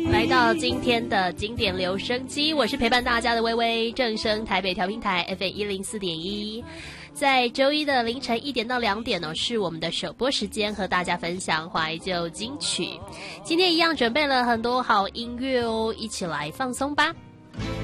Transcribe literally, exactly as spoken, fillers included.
来到今天的经典留声机，我是陪伴大家的微微，正声台北调频台 F M 一零四点一。在周一的凌晨一点到两点呢，是我们的首播时间，和大家分享怀旧金曲。今天一样准备了很多好音乐哦，一起来放松吧。